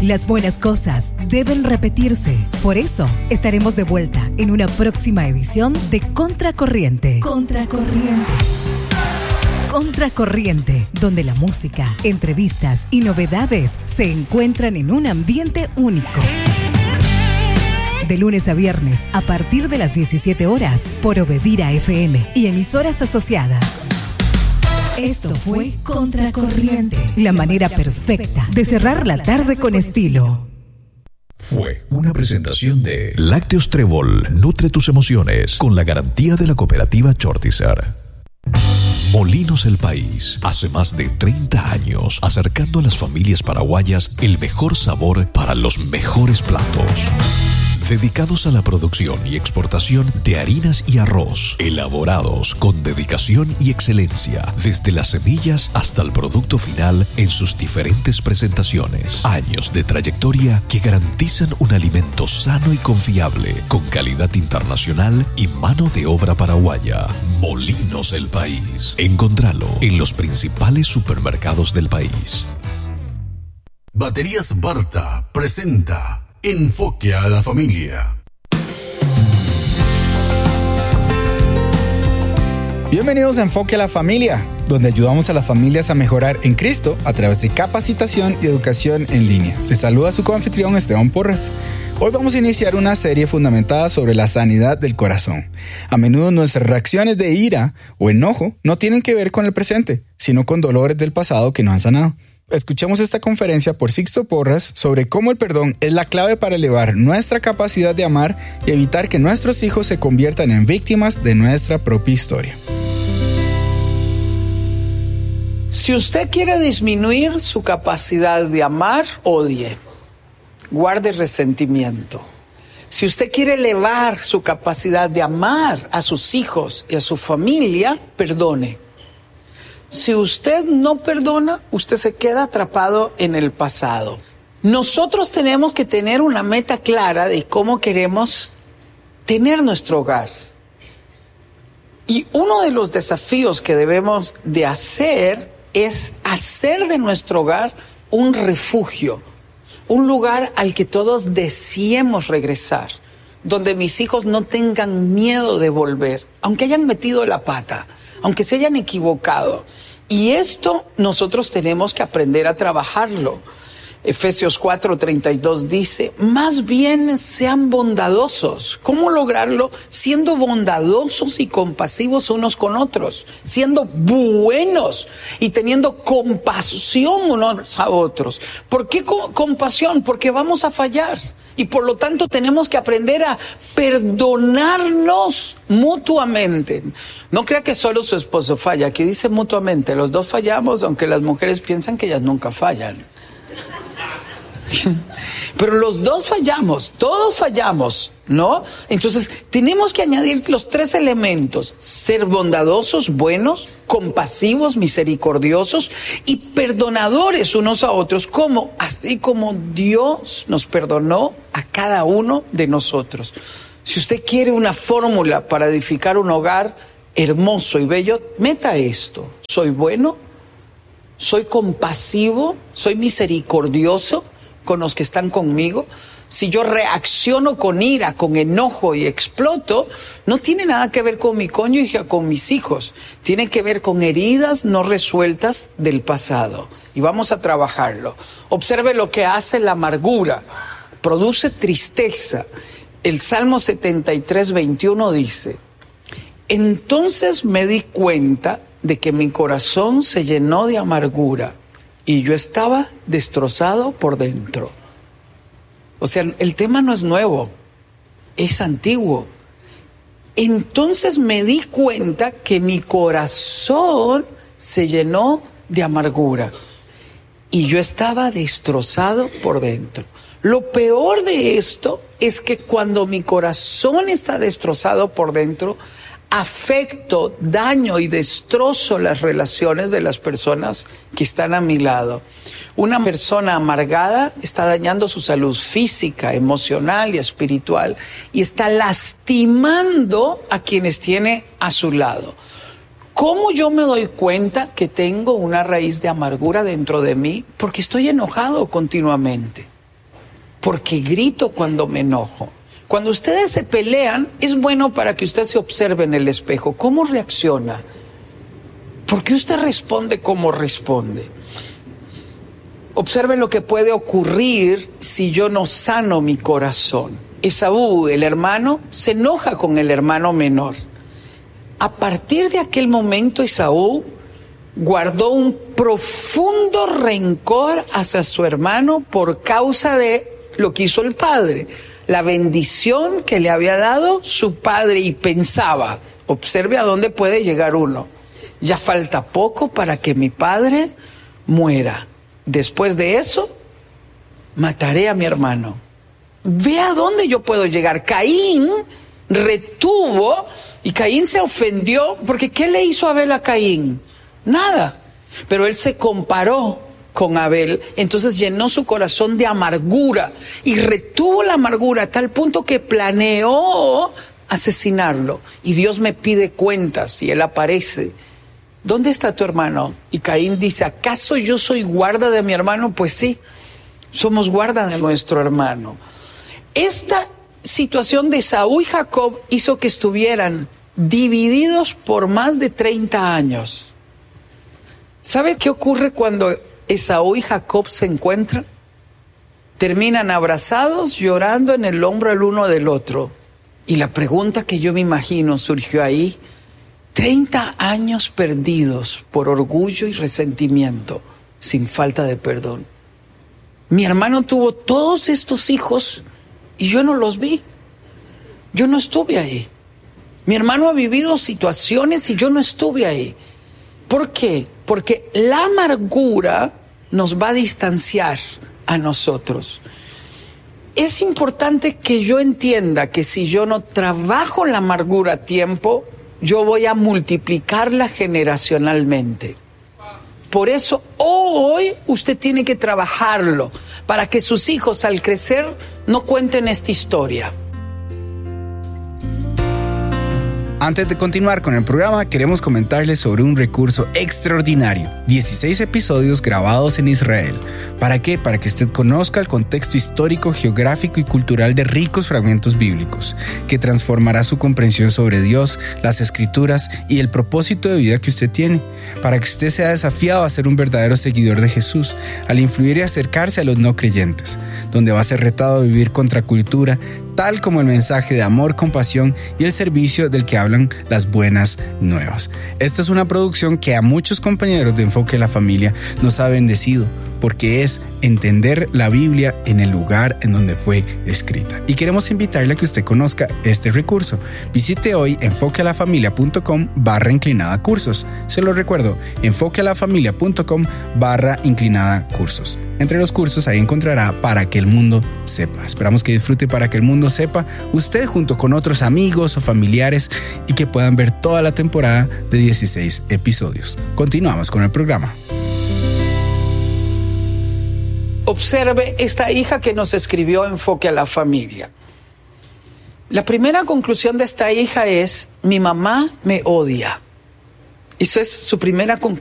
Las buenas cosas deben repetirse. Por eso, estaremos de vuelta en una próxima edición de Contracorriente. Contracorriente. Contracorriente, donde la música, entrevistas y novedades se encuentran en un ambiente único. De lunes a viernes, a partir de las 17 horas, por Obedira FM y emisoras asociadas. Esto fue Contracorriente, la manera perfecta de cerrar la tarde con estilo. Fue una presentación de Lácteos Trébol, nutre tus emociones con la garantía de la cooperativa Chortizar. Molinos El País, hace más de 30 años, acercando a las familias paraguayas el mejor sabor para los mejores platos. Dedicados a la producción y exportación de harinas y arroz, elaborados con dedicación y excelencia, desde las semillas hasta el producto final en sus diferentes presentaciones. Años de trayectoria que garantizan un alimento sano y confiable, con calidad internacional y mano de obra paraguaya. Molinos El País. Encontralo en los principales supermercados del país. Baterías Barta presenta Enfoque a la Familia. Bienvenidos a Enfoque a la Familia, donde ayudamos a las familias a mejorar en Cristo a través de capacitación y educación en línea. Les saluda su coanfitrión Esteban Porras. Hoy vamos a iniciar una serie fundamentada sobre la sanidad del corazón. A menudo nuestras reacciones de ira o enojo no tienen que ver con el presente, sino con dolores del pasado que no han sanado. Escuchemos esta conferencia por Sixto Porras sobre cómo el perdón es la clave para elevar nuestra capacidad de amar y evitar que nuestros hijos se conviertan en víctimas de nuestra propia historia. Si usted quiere disminuir su capacidad de amar, odie. Guarde resentimiento. Si usted quiere elevar su capacidad de amar a sus hijos y a su familia, perdone. Si usted no perdona, usted se queda atrapado en el pasado. Nosotros tenemos que tener una meta clara de cómo queremos tener nuestro hogar. Y uno de los desafíos que debemos de hacer es hacer de nuestro hogar un refugio, un lugar al que todos deseemos regresar, donde mis hijos no tengan miedo de volver, aunque hayan metido la pata, aunque se hayan equivocado. Y esto nosotros tenemos que aprender a trabajarlo. Efesios 4:32 dice, más bien sean bondadosos. ¿Cómo lograrlo? Siendo bondadosos y compasivos unos con otros, siendo buenos y teniendo compasión unos a otros. ¿Por qué compasión? Porque vamos a fallar. Y por lo tanto tenemos que aprender a perdonarnos mutuamente. No crea que solo su esposo falla. Aquí dice mutuamente, los dos fallamos, aunque las mujeres piensan que ellas nunca fallan. Pero los dos fallamos, todos fallamos, ¿no? Entonces tenemos que añadir los tres elementos: ser bondadosos, buenos, compasivos, misericordiosos y perdonadores unos a otros, así como Dios nos perdonó a cada uno de nosotros. Si usted quiere una fórmula para edificar un hogar hermoso y bello, meta esto: soy bueno, soy compasivo, soy misericordioso con los que están conmigo. Si yo reacciono con ira, con enojo y exploto, no tiene nada que ver con mi cónyuge o con mis hijos. Tiene que ver con heridas no resueltas del pasado. Y vamos a trabajarlo. Observe lo que hace la amargura. Produce tristeza. El Salmo 73:21 dice, entonces me di cuenta de que mi corazón se llenó de amargura y yo estaba destrozado por dentro. O sea, el tema no es nuevo, es antiguo. Entonces me di cuenta que mi corazón se llenó de amargura y yo estaba destrozado por dentro. Lo peor de esto es que cuando mi corazón está destrozado por dentro, afecto, daño y destrozo las relaciones de las personas que están a mi lado. Una persona amargada está dañando su salud física, emocional y espiritual y está lastimando a quienes tiene a su lado. ¿Cómo yo me doy cuenta que tengo una raíz de amargura dentro de mí? Porque estoy enojado continuamente. porque grito cuando me enojo. Cuando ustedes se pelean, es bueno para que usted se observe en el espejo. ¿Cómo reacciona? ¿Por qué usted responde como responde? Observe lo que puede ocurrir si yo no sano mi corazón. Esaú, el hermano, se enoja con el hermano menor. A partir de aquel momento, Esaú guardó un profundo rencor hacia su hermano por causa de lo que hizo el padre, la bendición que le había dado su padre, y pensaba, observe a dónde puede llegar uno, ya falta poco para que mi padre muera. Después de eso, mataré a mi hermano. Ve a dónde yo puedo llegar. Caín retuvo y Caín se ofendió porque ¿qué le hizo Abel a Caín? Nada. Pero él se comparó con Abel, entonces llenó su corazón de amargura y retuvo la amargura a tal punto que planeó asesinarlo. Y Dios me pide cuentas y él aparece. ¿Dónde está tu hermano? Y Caín dice, ¿acaso yo soy guarda de mi hermano? Pues sí, somos guarda de nuestro hermano. Esta situación de Esaú y Jacob hizo que estuvieran divididos por más de 30 años. ¿Sabe qué ocurre cuando Esaú y Jacob se encuentran? Terminan abrazados, llorando en el hombro el uno del otro. Y la pregunta que yo me imagino surgió ahí: 30 años perdidos por orgullo y resentimiento, sin falta de perdón. Mi hermano tuvo todos estos hijos y yo no los vi. Yo no estuve ahí. Mi hermano ha vivido situaciones y yo no estuve ahí. ¿Por qué? Porque la amargura nos va a distanciar a nosotros. Es importante que yo entienda que si yo no trabajo la amargura a tiempo, yo voy a multiplicarla generacionalmente. Por eso hoy usted tiene que trabajarlo para que sus hijos al crecer no cuenten esta historia. Antes de continuar con el programa, queremos comentarles sobre un recurso extraordinario. 16 episodios grabados en Israel. ¿Para qué? Para que usted conozca el contexto histórico, geográfico y cultural de ricos fragmentos bíblicos, que transformará su comprensión sobre Dios, las Escrituras y el propósito de vida que usted tiene. Para que usted sea desafiado a ser un verdadero seguidor de Jesús, al influir y acercarse a los no creyentes, donde va a ser retado a vivir contra cultura, tal como el mensaje de amor, compasión y el servicio del que hablan las buenas nuevas. Esta es una producción que a muchos compañeros de Enfoque a la Familia nos ha bendecido, porque es entender la Biblia en el lugar en donde fue escrita. Y queremos invitarle a que usted conozca este recurso. Visite hoy enfoquealafamilia.com/cursos. Se lo recuerdo, enfoquealafamilia.com/cursos. Entre los cursos ahí encontrará Para que el mundo sepa. Esperamos que disfrute Para que el mundo sepa usted junto con otros amigos o familiares y que puedan ver toda la temporada de 16 episodios. Continuamos con el programa. Observe esta hija que nos escribió Enfoque a la Familia. La primera conclusión de esta hija es: mi mamá me odia. Eso es su primera conclusión.